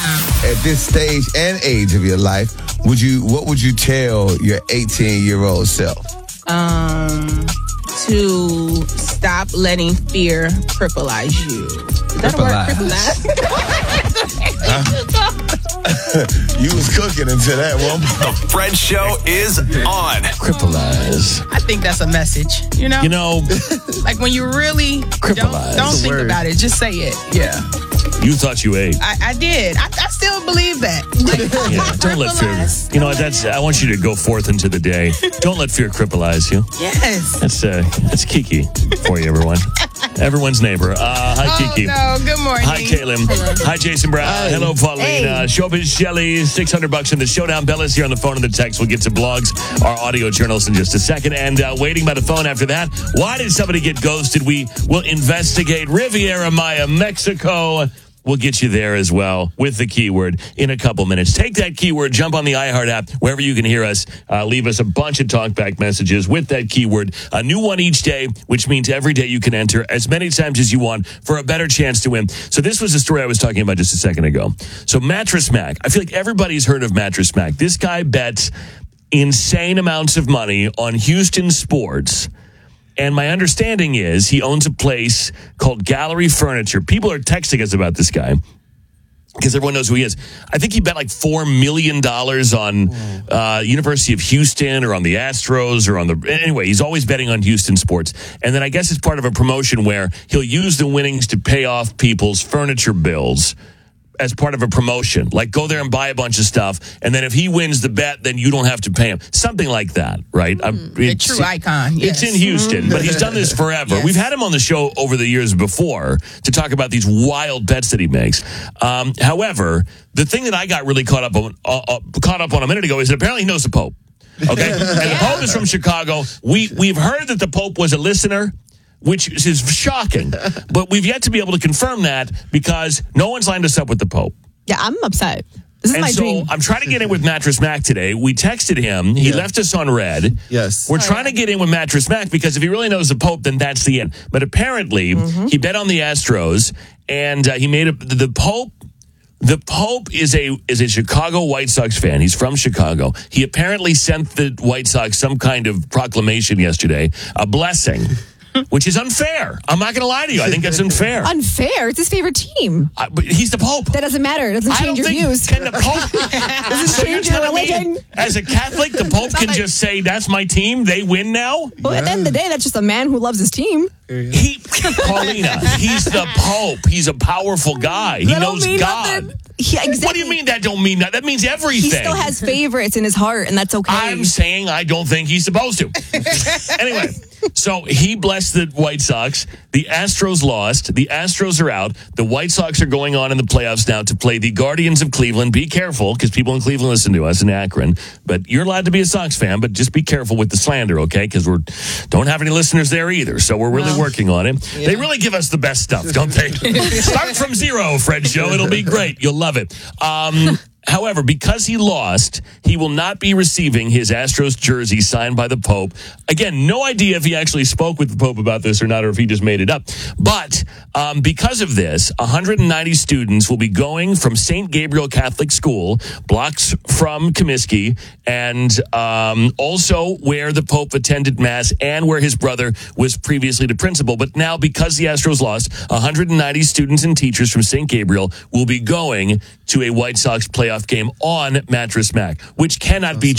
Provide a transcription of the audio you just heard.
At this stage and age of your life, what would you tell your 18-year-old self? To stop letting fear crippleize you. Is that a word? Crippleize? You was cooking until that one. The Fred Show is on. Crippleize. I think that's a message. You know, like when you really don't think about it, just say it. Yeah. You thought you ate. I did. I still believe that. Don't let fear. You know, I want you to go forth into the day. Don't let fear crippleize you. Yes. That's Kiki for you, everyone. Everyone's neighbor. Hi, Kiki. No, good morning. Hi, Kaylin. Hi, Jason Brown. Hello, Paulina. Showbiz Shelly, $600 in the showdown. Bella's here on the phone and the text. We'll get to blogs, our audio journals in just a second. And waiting by the phone after that, why did somebody get ghosted? We will investigate Riviera Maya, Mexico. We'll get you there as well with the keyword in a couple minutes. Take that keyword, jump on the iHeart app, wherever you can hear us. Leave us a bunch of talkback messages with that keyword. A new one each day, which means every day you can enter as many times as you want for a better chance to win. So this was the story I was talking about just a second ago. So Mattress Mac. I feel like everybody's heard of Mattress Mac. This guy bets insane amounts of money on Houston sports. And my understanding is he owns a place called Gallery Furniture. People are texting us about this guy because everyone knows who he is. I think he bet like $4 million on University of Houston or on the Astros or on the... Anyway, he's always betting on Houston sports. And then I guess it's part of a promotion where he'll use the winnings to pay off people's furniture bills as part of a promotion. Like, go there and buy a bunch of stuff, and then if he wins the bet, then you don't have to pay him. Something like that, right? A true icon, yes. It's in Houston, but he's done this forever. Yes. We've had him on the show over the years before to talk about these wild bets that he makes. However, the thing that I got really caught up on a minute ago is that apparently he knows the Pope. Okay? And the Pope is from Chicago. We've heard that the Pope was a listener, which is shocking. But we've yet to be able to confirm that because no one's lined us up with the Pope. Yeah, I'm upset. This is my dream. I'm trying to get in with Mattress Mac today. We texted him. He left us on red. Yes. We're trying to get in with Mattress Mac because if he really knows the Pope, then that's the end. But apparently, he bet on the Astros, and he made the Pope. The Pope is a Chicago White Sox fan. He's from Chicago. He apparently sent the White Sox some kind of proclamation yesterday, a blessing. Which is unfair. I'm not going to lie to you. I think that's unfair. Unfair? It's his favorite team. But he's the Pope. That doesn't matter. It doesn't change your views. Can the Pope... doesn't change your religion. As a Catholic, the Pope can just say, that's my team. They win now? Well, at the end of the day, that's just a man who loves his team. Paulina, he's the Pope. He's a powerful guy. He knows God. Yeah, exactly. What do you mean that don't mean that? That means everything. He still has favorites in his heart, and that's okay. I'm saying I don't think he's supposed to. Anyway, so he blessed the White Sox. The Astros lost. The Astros are out. The White Sox are going on in the playoffs now to play the Guardians of Cleveland. Be careful, because people in Cleveland listen to us in Akron. But you're allowed to be a Sox fan, but just be careful with the slander, okay? Because we don't have any listeners there either, so we're really working on it. Yeah. They really give us the best stuff, don't they? Start from zero, Fred Show. It'll be great. You'll love it. However, because he lost, he will not be receiving his Astros jersey signed by the Pope. Again, no idea if he actually spoke with the Pope about this or not, or if he just made it up. But because of this, 190 students will be going from St. Gabriel Catholic School, blocks from Comiskey, and also where the Pope attended Mass and where his brother was previously the principal. But now, because the Astros lost, 190 students and teachers from St. Gabriel will be going to a White Sox playoff game on Mattress Mac, which cannot be